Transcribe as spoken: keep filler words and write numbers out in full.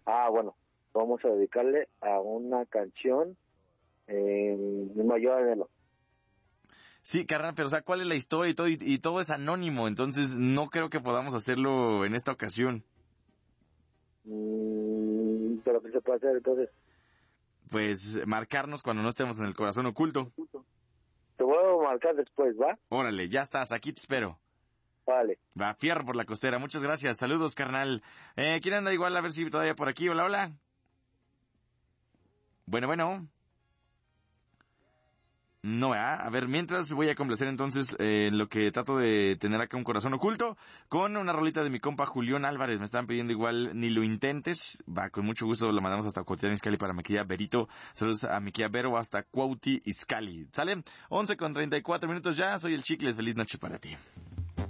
Ah, bueno, vamos a dedicarle a una canción, eh, mi mayor anhelo. Sí, carnal, pero o sea, ¿cuál es la historia y todo? Y, y todo es anónimo, entonces no creo que podamos hacerlo en esta ocasión. Mm, pero ¿qué se puede hacer entonces? Pues marcarnos cuando no estemos en el corazón oculto. Te voy a marcar después, ¿va? Órale, ya estás, aquí te espero. Vale. Va, fierro por la costera, muchas gracias, saludos, carnal. Eh, ¿quién anda igual? A ver si todavía por aquí, hola, hola. Bueno, bueno. No, ¿eh? A ver, mientras voy a complacer entonces eh, lo que trato de tener acá un corazón oculto con una rolita de mi compa Julián Álvarez. Me están pidiendo igual, ni lo intentes. Va, con mucho gusto la mandamos hasta Cuautitlán Izcalli para mi querida Berito. Saludos a mi querida Vero hasta Cuauti Izcalli. ¿Sale? once con treinta y cuatro minutos ya. Soy el Chicles. Feliz noche para ti.